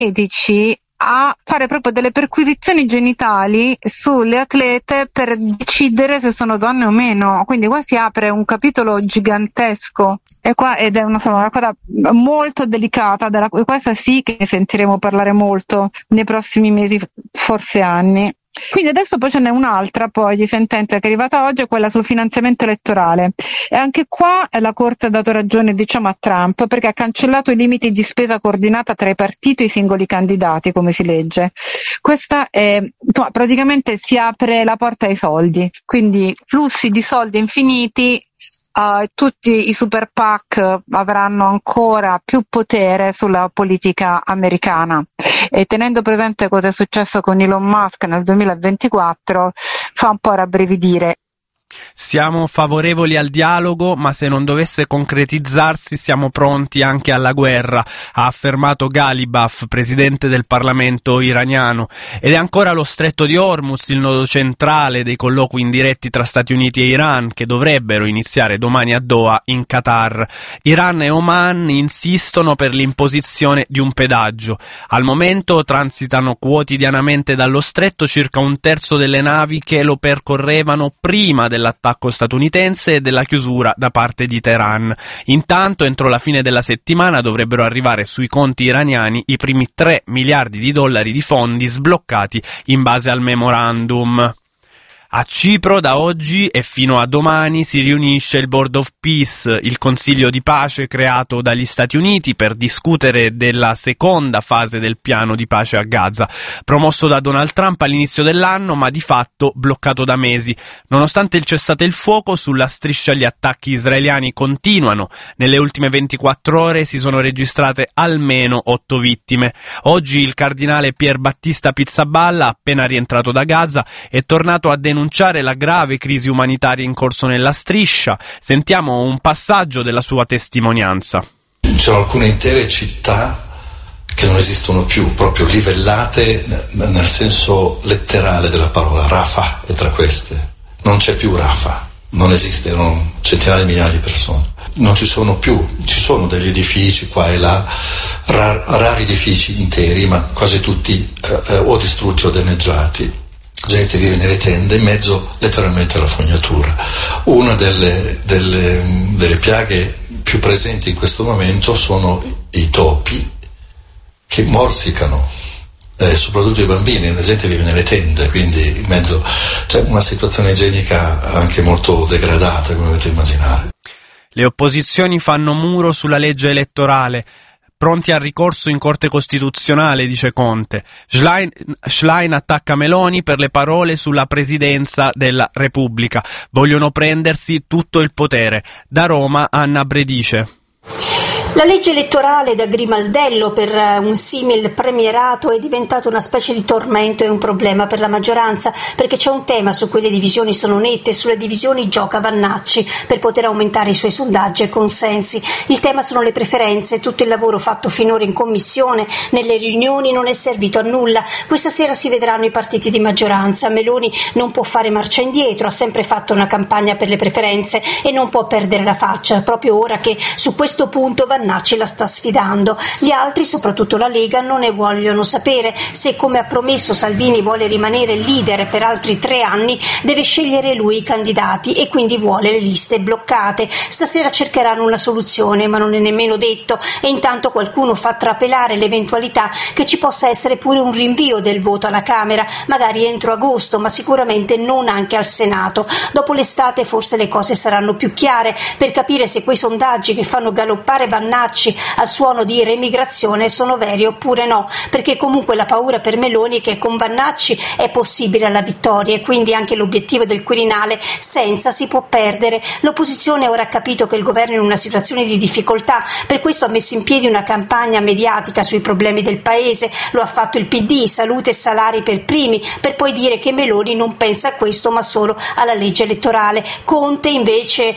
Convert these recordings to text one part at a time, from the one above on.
medici a fare proprio delle perquisizioni genitali sulle atlete per decidere se sono donne o meno, quindi qua si apre un capitolo gigantesco ed è una cosa molto delicata, questa sì che ne sentiremo parlare molto nei prossimi mesi, forse anni. Quindi adesso poi ce n'è un'altra poi di sentenza che è arrivata oggi, è quella sul finanziamento elettorale, e anche qua la Corte ha dato ragione a Trump, perché ha cancellato i limiti di spesa coordinata tra i partiti e i singoli candidati, come si legge. Questa è, praticamente si apre la porta ai soldi, quindi flussi di soldi infiniti. Tutti i super PAC avranno ancora più potere sulla politica americana, e tenendo presente cosa è successo con Elon Musk nel 2024 fa un po' rabbrividire. Siamo favorevoli al dialogo, ma se non dovesse concretizzarsi siamo pronti anche alla guerra, ha affermato Ghalibaf, presidente del Parlamento iraniano. Ed è ancora lo stretto di Hormuz il nodo centrale dei colloqui indiretti tra Stati Uniti e Iran, che dovrebbero iniziare domani a Doha, in Qatar. Iran e Oman insistono per l'imposizione di un pedaggio. Al momento transitano quotidianamente dallo stretto circa un terzo delle navi che lo percorrevano prima dell'attacco statunitense e della chiusura da parte di Teheran. Intanto, entro la fine della settimana dovrebbero arrivare sui conti iraniani i primi 3 miliardi di dollari di fondi sbloccati in base al memorandum. A Cipro da oggi e fino a domani si riunisce il Board of Peace, il Consiglio di pace creato dagli Stati Uniti per discutere della seconda fase del piano di pace a Gaza, promosso da Donald Trump all'inizio dell'anno ma di fatto bloccato da mesi. Nonostante il cessate il fuoco, sulla striscia gli attacchi israeliani continuano. Nelle ultime 24 ore si sono registrate almeno 8 vittime. Oggi il cardinale Pier Battista Pizzaballa, appena rientrato da Gaza, è tornato a denunciare la grave crisi umanitaria in corso nella striscia. Sentiamo un passaggio della sua testimonianza. Ci sono alcune intere città che non esistono più, proprio livellate nel senso letterale della parola. Rafah è tra queste. Non c'è più Rafah, non esiste, erano centinaia di migliaia di persone. Non ci sono più, ci sono degli edifici qua e là, rari edifici interi, ma quasi tutti o distrutti o danneggiati. La gente vive nelle tende, in mezzo letteralmente alla fognatura. Una delle piaghe più presenti in questo momento sono i topi che morsicano, soprattutto i bambini. La gente vive nelle tende, quindi in mezzo c'è una situazione igienica anche molto degradata, come potete immaginare. Le opposizioni fanno muro sulla legge elettorale. Pronti al ricorso in Corte Costituzionale, dice Conte. Schlein attacca Meloni per le parole sulla presidenza della Repubblica. Vogliono prendersi tutto il potere. Da Roma, Anna Bredice. La legge elettorale da grimaldello per un simil premierato è diventata una specie di tormento e un problema per la maggioranza, perché c'è un tema su cui le divisioni sono nette e sulle divisioni gioca Vannacci per poter aumentare i suoi sondaggi e consensi. Il tema sono le preferenze. Tutto il lavoro fatto finora in commissione, nelle riunioni, non è servito a nulla. Questa sera si vedranno i partiti di maggioranza. Meloni non può fare marcia indietro, ha sempre fatto una campagna per le preferenze e non può perdere la faccia, proprio ora che su questo punto Vannacci la sta sfidando. Gli altri, soprattutto la Lega, non ne vogliono sapere. Se, come ha promesso, Salvini vuole rimanere leader per altri 3 anni, deve scegliere lui i candidati e quindi vuole le liste bloccate. Stasera cercheranno una soluzione, ma non è nemmeno detto, e intanto qualcuno fa trapelare l'eventualità che ci possa essere pure un rinvio del voto alla Camera, magari entro agosto, ma sicuramente non anche al Senato. Dopo l'estate forse le cose saranno più chiare per capire se quei sondaggi che fanno galoppare Vannacci al suono di reemigrazione sono veri oppure no, perché comunque la paura per Meloni è che con Vannacci è possibile la vittoria e quindi anche l'obiettivo del Quirinale senza si può perdere. L'opposizione ora ha capito che il governo è in una situazione di difficoltà, per questo ha messo in piedi una campagna mediatica sui problemi del paese. Lo ha fatto il PD, salute e salari per primi, per poi dire che Meloni non pensa a questo ma solo alla legge elettorale. Conte invece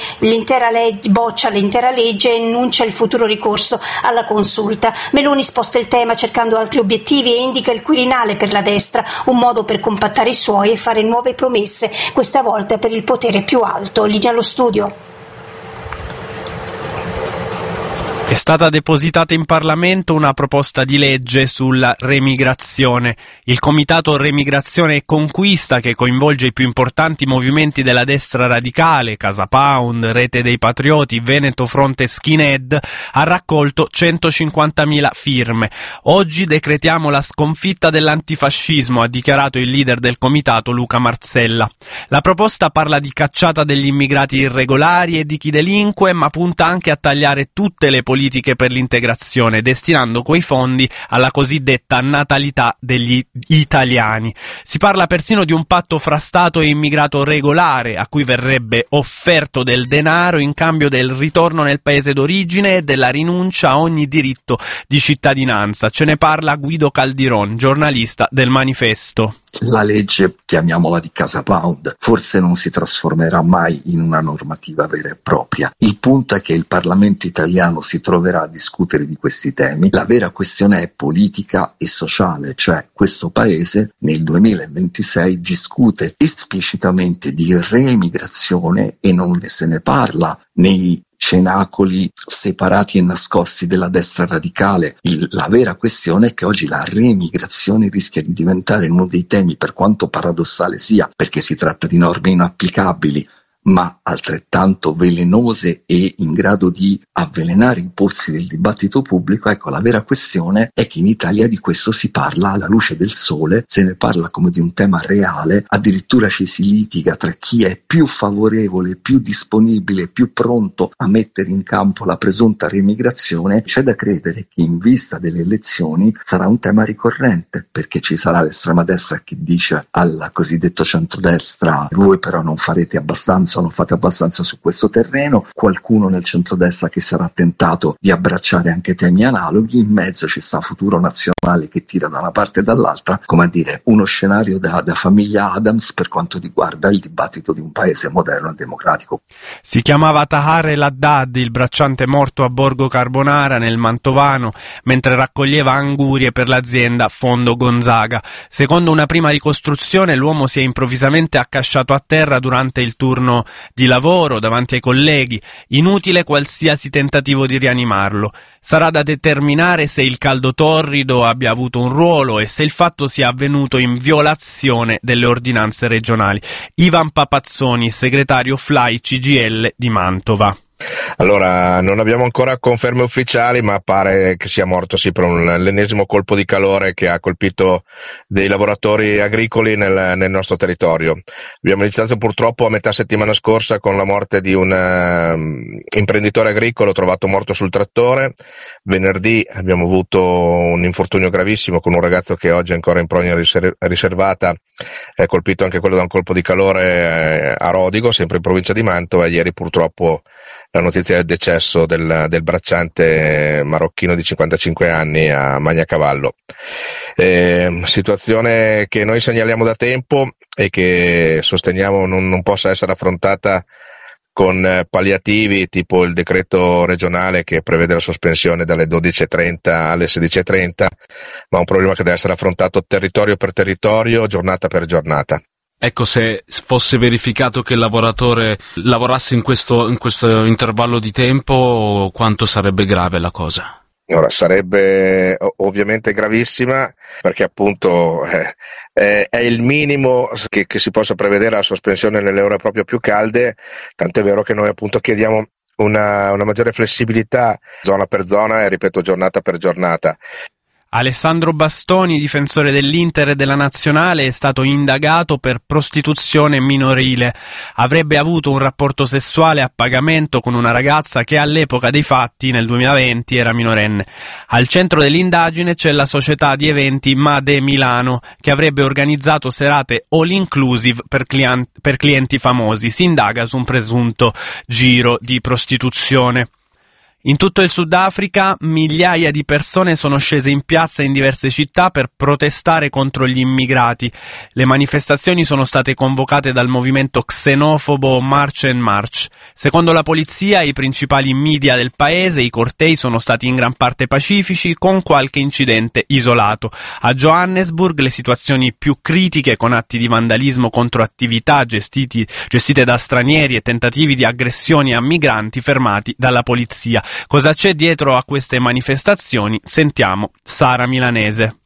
boccia l'intera legge e enuncia il futuro ricorso alla consulta. Meloni sposta il tema cercando altri obiettivi e indica il Quirinale per la destra, un modo per compattare i suoi e fare nuove promesse, questa volta per il potere più alto. Linea allo studio. È stata depositata in Parlamento una proposta di legge sulla remigrazione. Il Comitato Remigrazione e Conquista, che coinvolge i più importanti movimenti della destra radicale, Casa Pound, Rete dei Patrioti, Veneto Fronte Skinhead, ha raccolto 150.000 firme. Oggi decretiamo la sconfitta dell'antifascismo, ha dichiarato il leader del comitato Luca Marzella. La proposta parla di cacciata degli immigrati irregolari e di chi delinque, ma punta anche a tagliare tutte le politiche per l'integrazione, destinando quei fondi alla cosiddetta natalità degli italiani. Si parla persino di un patto fra Stato e immigrato regolare, a cui verrebbe offerto del denaro in cambio del ritorno nel paese d'origine e della rinuncia a ogni diritto di cittadinanza. Ce ne parla Guido Caldiron, giornalista del Manifesto. La legge, chiamiamola di Casa Pound, forse non si trasformerà mai in una normativa vera e propria. Il punto è che il Parlamento italiano si troverà a discutere di questi temi. La vera questione è politica e sociale, cioè questo paese nel 2026 discute esplicitamente di reemigrazione e non se ne parla nei cenacoli separati e nascosti della destra radicale. La vera questione è che oggi la reemigrazione rischia di diventare uno dei temi, per quanto paradossale sia, perché si tratta di norme inapplicabili, ma altrettanto velenose e in grado di avvelenare i pozzi del dibattito pubblico. Ecco, la vera questione è che in Italia di questo si parla alla luce del sole, se ne parla come di un tema reale, addirittura ci si litiga tra chi è più favorevole, più disponibile, più pronto a mettere in campo la presunta reemigrazione. C'è da credere che in vista delle elezioni sarà un tema ricorrente, perché ci sarà l'estrema destra che dice al cosiddetto centrodestra: voi però non farete abbastanza, non fate abbastanza su questo terreno. Qualcuno nel centrodestra che sarà tentato di abbracciare anche temi analoghi. In mezzo ci sta Futuro Nazionale che tira da una parte e dall'altra, come a dire uno scenario da famiglia Adams per quanto riguarda il dibattito di un paese moderno e democratico. Si chiamava Tahar el-Haddad, il bracciante morto a Borgo Carbonara nel Mantovano mentre raccoglieva angurie per l'azienda Fondo Gonzaga. Secondo una prima ricostruzione, l'uomo si è improvvisamente accasciato a terra durante il turno di lavoro davanti ai colleghi. Inutile qualsiasi tentativo di rianimarlo. Sarà da determinare se il caldo torrido abbia avuto un ruolo e se il fatto sia avvenuto in violazione delle ordinanze regionali. Ivan Papazzoni, segretario FLAI CGIL di Mantova. Allora, non abbiamo ancora conferme ufficiali, ma pare che sia morto sì per l'ennesimo colpo di calore che ha colpito dei lavoratori agricoli nel nostro territorio. Abbiamo iniziato purtroppo a metà settimana scorsa con la morte di un imprenditore agricolo trovato morto sul trattore. Venerdì abbiamo avuto un infortunio gravissimo con un ragazzo che oggi è ancora in prognosi riservata, è colpito anche quello da un colpo di calore a Rodigo, sempre in provincia di Mantova. Ieri purtroppo la notizia del decesso del bracciante marocchino di 55 anni a Magnacavallo. Situazione che noi segnaliamo da tempo e che sosteniamo non possa essere affrontata con palliativi tipo il decreto regionale che prevede la sospensione dalle 12.30 alle 16.30, ma un problema che deve essere affrontato territorio per territorio, giornata per giornata. Ecco, se fosse verificato che il lavoratore lavorasse in questo intervallo di tempo, quanto sarebbe grave la cosa? Ora, sarebbe ovviamente gravissima, perché appunto è il minimo che si possa prevedere la sospensione nelle ore proprio più calde, tant'è vero che noi appunto chiediamo una maggiore flessibilità zona per zona e ripeto giornata per giornata. Alessandro Bastoni, difensore dell'Inter e della Nazionale, è stato indagato per prostituzione minorile. Avrebbe avuto un rapporto sessuale a pagamento con una ragazza che all'epoca dei fatti, nel 2020, era minorenne. Al centro dell'indagine c'è la società di eventi Made Milano, che avrebbe organizzato serate all inclusive per clienti famosi. Si indaga su un presunto giro di prostituzione. In tutto il Sudafrica migliaia di persone sono scese in piazza in diverse città per protestare contro gli immigrati. Le manifestazioni sono state convocate dal movimento xenofobo March and March. Secondo la polizia e i principali media del paese, i cortei sono stati in gran parte pacifici, con qualche incidente isolato. A Johannesburg le situazioni più critiche, con atti di vandalismo contro attività gestite da stranieri e tentativi di aggressioni a migranti fermati dalla polizia. Cosa c'è dietro a queste manifestazioni? Sentiamo Sara Milanese.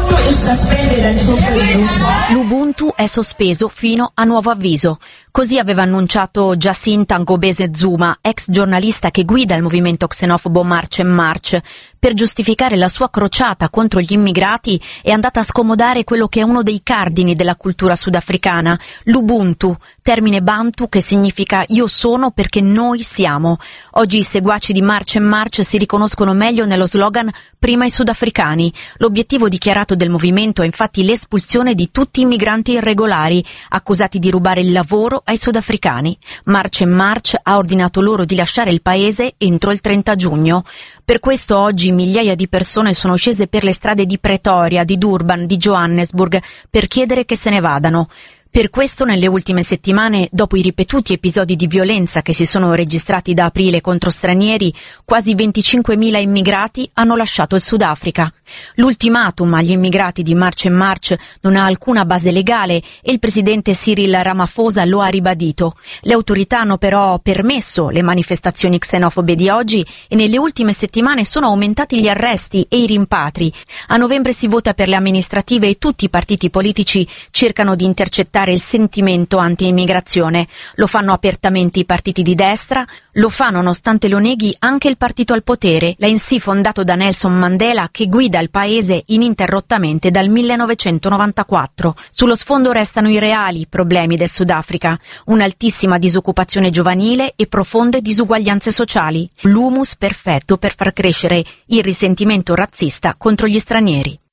L'Ubuntu è sospeso fino a nuovo avviso. Così aveva annunciato Jacinta Ngobese Zuma, ex giornalista che guida il movimento xenofobo March and March. Per giustificare la sua crociata contro gli immigrati è andata a scomodare quello che è uno dei cardini della cultura sudafricana, l'Ubuntu, termine bantu che significa io sono perché noi siamo. Oggi i seguaci di March and March si riconoscono meglio nello slogan prima i sudafricani. L'obiettivo dichiarato del movimento è infatti l'espulsione di tutti i migranti irregolari accusati di rubare il lavoro ai sudafricani. March and March ha ordinato loro di lasciare il paese entro il 30 giugno. Per questo oggi migliaia di persone sono scese per le strade di Pretoria, di Durban, di Johannesburg per chiedere che se ne vadano. Per questo nelle ultime settimane, dopo i ripetuti episodi di violenza che si sono registrati da aprile contro stranieri, quasi 25.000 immigrati hanno lasciato il Sudafrica. L'ultimatum agli immigrati di March and March non ha alcuna base legale e il presidente Cyril Ramaphosa lo ha ribadito. Le autorità hanno però permesso le manifestazioni xenofobe di oggi e nelle ultime settimane sono aumentati gli arresti e i rimpatri. A novembre si vota per le amministrative e tutti i partiti politici cercano di intercettare il sentimento anti-immigrazione. Lo fanno apertamente i partiti di destra, lo fa nonostante lo neghi anche il partito al potere, l'ANC fondato da Nelson Mandela che guida il paese ininterrottamente dal 1994. Sullo sfondo restano i reali problemi del Sudafrica, un'altissima disoccupazione giovanile e profonde disuguaglianze sociali, l'humus perfetto per far crescere il risentimento razzista contro gli stranieri.